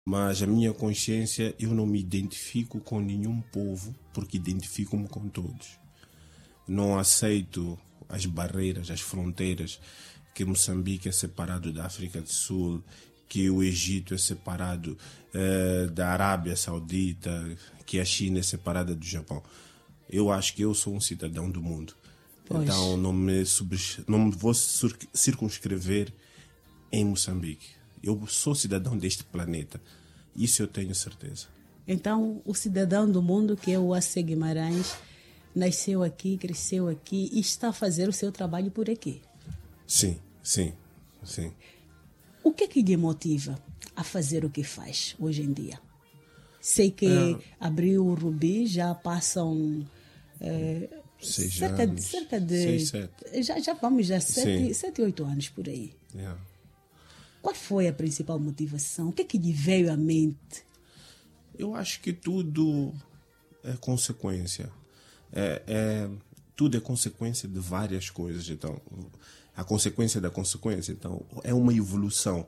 Mas a minha consciência, eu não me identifico com nenhum povo, porque identifico-me com todos. Não aceito as barreiras, as fronteiras, que Moçambique é separado da África do Sul, que o Egito é separado da Arábia Saudita, que a China é separada do Japão. Eu acho que eu sou um cidadão do mundo. Pois. Então não me vou circunscrever em Moçambique. Eu sou cidadão deste planeta. Isso eu tenho certeza. Então, o cidadão do mundo, que é o AC Guimarães, nasceu aqui, cresceu aqui e está a fazer o seu trabalho por aqui. Sim, sim, sim. O que é que lhe motiva a fazer o que faz hoje em dia? Sei que abriu o Rubi, já passam cerca de 6, 7. Já vamos 7, 8 anos por aí. Yeah. Qual foi a principal motivação? O que é que lhe veio à mente? Eu acho que tudo é consequência. Tudo é consequência de várias coisas. Então, a consequência da consequência. Então, é uma evolução.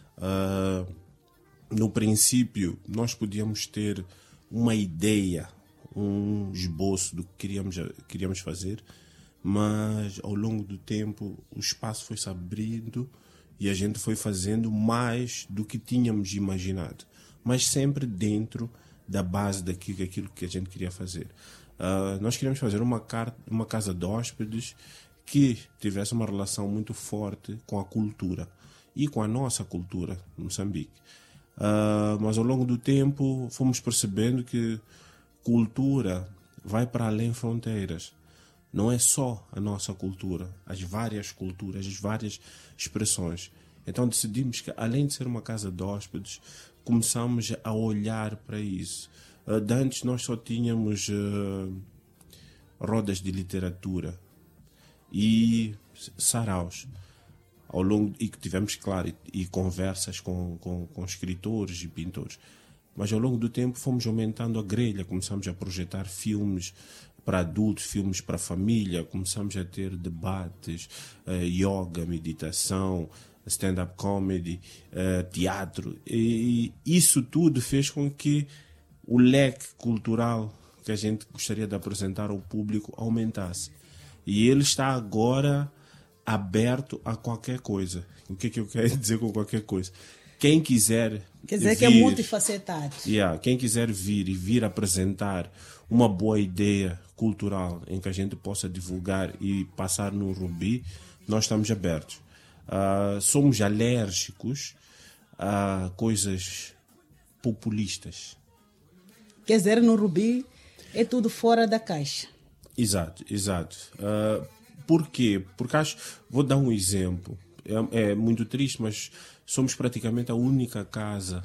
No princípio, nós podíamos ter uma ideia, um esboço do que queríamos fazer, mas ao longo do tempo o espaço foi se abrindo e a gente foi fazendo mais do que tínhamos imaginado, mas sempre dentro da base daquilo que a gente queria fazer. Nós queríamos fazer uma casa de hóspedes que tivesse uma relação muito forte com a cultura e com a nossa cultura de Moçambique. Mas ao longo do tempo fomos percebendo que cultura vai para além fronteiras. Não é só a nossa cultura, as várias culturas, as várias expressões. Então decidimos que, além de ser uma casa de hóspedes, começamos a olhar para isso. De antes nós só tínhamos rodas de literatura e saraus. E que tivemos, claro, e conversas com escritores e pintores. Mas ao longo do tempo fomos aumentando a grelha, começamos a projetar filmes para adultos, filmes para família, começamos a ter debates, yoga, meditação, stand-up comedy, teatro. E isso tudo fez com que o leque cultural que a gente gostaria de apresentar ao público aumentasse. E ele está agora aberto a qualquer coisa. O que é que eu quero dizer com qualquer coisa? Quem quiser Quer dizer que é multifacetado. Quem quiser vir apresentar uma boa ideia cultural em que a gente possa divulgar e passar no Rubi, nós estamos abertos. Somos alérgicos a coisas populistas. Quer dizer, no Rubi é tudo fora da caixa. Exato. Por quê? Porque vou dar um exemplo. É muito triste, mas somos praticamente a única casa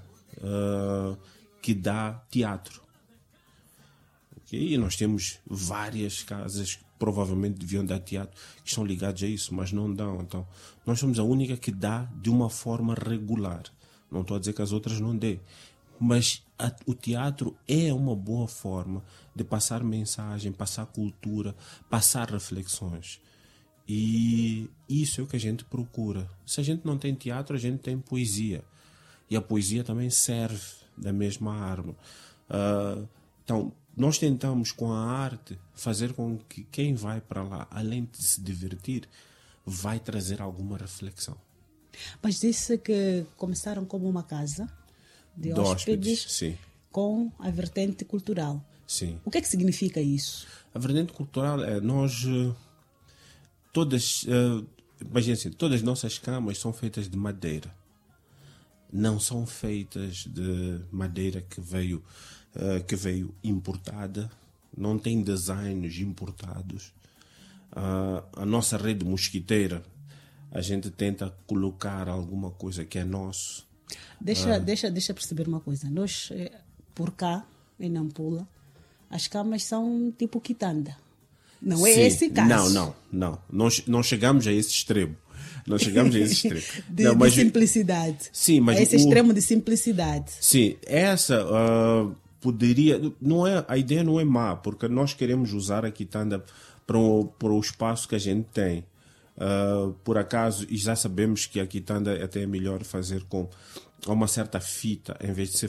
que dá teatro. Okay? E nós temos várias casas que provavelmente deviam dar teatro, que estão ligadas a isso, mas não dão. Então, nós somos a única que dá de uma forma regular. Não estou a dizer que as outras não dê. Mas o teatro é uma boa forma de passar mensagem, passar cultura, passar reflexões. E isso é o que a gente procura. Se a gente não tem teatro, a gente tem poesia. E a poesia também serve da mesma arma. Então, nós tentamos com a arte fazer com que quem vai para lá, além de se divertir, vai trazer alguma reflexão. Mas disse que começaram como uma casa de hóspedes, sim. Com a vertente cultural. Sim. O que é que significa isso? A vertente cultural é nós... Imagina assim, todas as nossas camas são feitas de madeira. Não são feitas de madeira que veio importada. Não tem designs importados. A nossa rede mosquiteira, a gente tenta colocar alguma coisa que é nosso. Deixa perceber uma coisa. Nós, por cá, em Nampula, as camas são tipo quitanda. Não é esse caso. Não. Não chegamos a esse extremo. De simplicidade. Sim, mas esse extremo de simplicidade. Sim, essa poderia... a ideia não é má, porque nós queremos usar a quitanda para o espaço que a gente tem. Por acaso, e já sabemos que a quitanda até é melhor fazer com a uma certa fita, em vez de ser